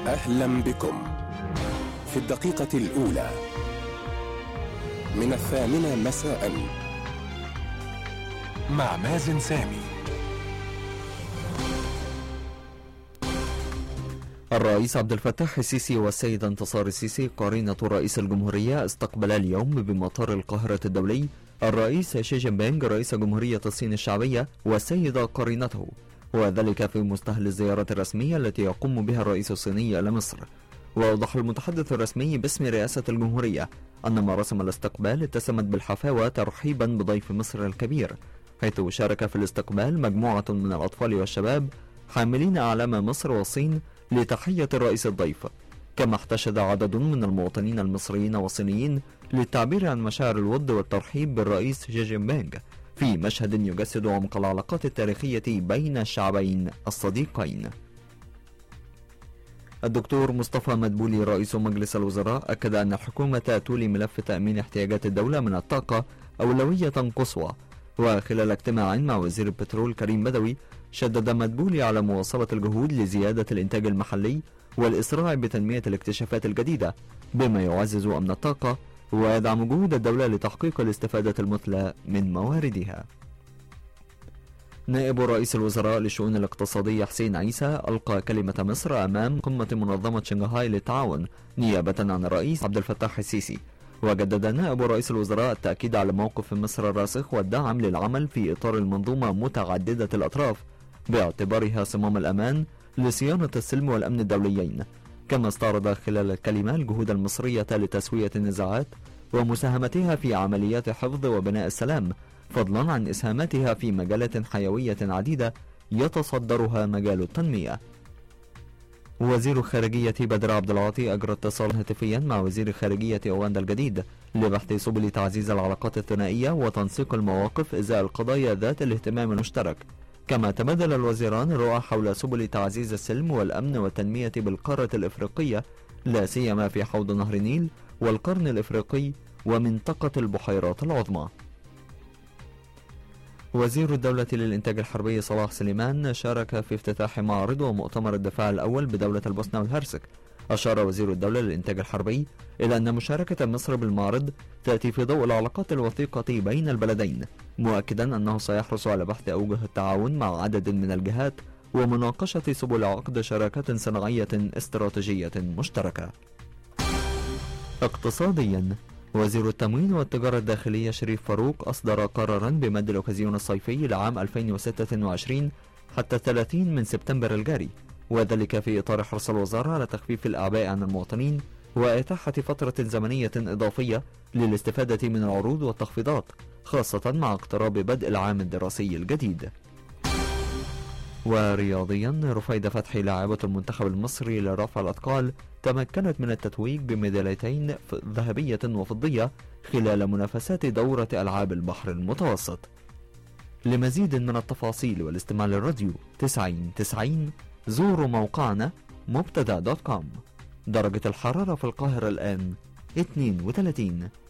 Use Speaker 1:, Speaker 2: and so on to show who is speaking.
Speaker 1: أهلا بكم في الدقيقة الأولى من 8 مساء مع مازن سامي.
Speaker 2: الرئيس عبد الفتاح السيسي والسيد انتصار السيسي قرينة رئيس الجمهورية استقبلا اليوم بمطار القاهرة الدولي الرئيس شي جين بينغ رئيس جمهورية الصين الشعبية والسيدة قرينته، وذلك في مستهل الزيارة الرسمية التي يقوم بها الرئيس الصيني إلى مصر. وأوضح المتحدث الرسمي باسم رئاسة الجمهورية أن مراسم الاستقبال اتسمت بالحفاوة ترحيبا بضيف مصر الكبير، حيث شارك في الاستقبال مجموعة من الأطفال والشباب حاملين أعلام مصر والصين لتحية الرئيس الضيف، كما احتشد عدد من المواطنين المصريين والصينيين للتعبير عن مشاعر الود والترحيب بالرئيس شي جين بينغ في مشهد يجسد عمق العلاقات التاريخية بين الشعبين الصديقين. الدكتور مصطفى مدبولي رئيس مجلس الوزراء أكد أن الحكومة تولي ملف تأمين احتياجات الدولة من الطاقة أولوية قصوى. وخلال اجتماع مع وزير البترول كريم بدوي شدد مدبولي على مواصلة الجهود لزيادة الإنتاج المحلي والإسراع بتنمية الاكتشافات الجديدة بما يعزز أمن الطاقة ويدعم جهود الدولة لتحقيق الاستفادة المثلى من مواردها. نائب رئيس الوزراء للشؤون الاقتصادية حسين عيسى ألقى كلمة مصر أمام قمة منظمة شنغهاي للتعاون نيابة عن الرئيس عبد الفتاح السيسي. وجدد نائب رئيس الوزراء التأكيد على موقف مصر الراسخ والدعم للعمل في إطار المنظومة متعددة الأطراف باعتبارها صمام الأمان لصيانة السلم والأمن الدوليين. كما استعرض خلال الكلمة الجهود المصرية لتسوية النزاعات ومساهمتها في عمليات حفظ وبناء السلام، فضلا عن إسهاماتها في مجالات حيوية عديدة يتصدرها مجال التنمية. وزير الخارجية بدر عبد العاطي أجرى اتصالا هاتفيا مع وزير خارجية أوغندا الجديد لبحث سبل تعزيز العلاقات الثنائية وتنسيق المواقف إزاء القضايا ذات الاهتمام المشترك. كما تبادل الوزيران الرؤى حول سبل تعزيز السلم والأمن والتنمية بالقارة الإفريقية، لا سيما في حوض نهر النيل والقرن الإفريقي ومنطقة البحيرات العظمى. وزير الدولة للإنتاج الحربي صلاح سليمان شارك في افتتاح معرض ومؤتمر الدفاع الأول بدولة البوسنة والهرسك. أشار وزير الدولة للإنتاج الحربي إلى أن مشاركة مصر بالمعرض تأتي في ضوء العلاقات الوثيقة بين البلدين، مؤكدا أنه سيحرص على بحث أوجه التعاون مع عدد من الجهات ومناقشة سبل عقد شراكات صناعية استراتيجية مشتركة. اقتصاديا، وزير التموين والتجارة الداخلية شريف فاروق أصدر قرارا بمد الأوكازيون الصيفي لعام 2026 حتى 30 من سبتمبر الجاري، وذلك في إطار حرص الوزارة على تخفيف الأعباء عن المواطنين وإتاحة فترة زمنية إضافية للاستفادة من العروض والتخفيضات، خاصة مع اقتراب بدء العام الدراسي الجديد. ورياضيا، رفيدة فتحي لاعبة المنتخب المصري لرفع الأثقال تمكنت من التتويج بميداليتين ذهبية وفضية خلال منافسات دورة ألعاب البحر المتوسط. لمزيد من التفاصيل والاستماع للراديو 90 زوروا موقعنا مبتدا.com. درجة الحرارة في القاهرة الآن 32.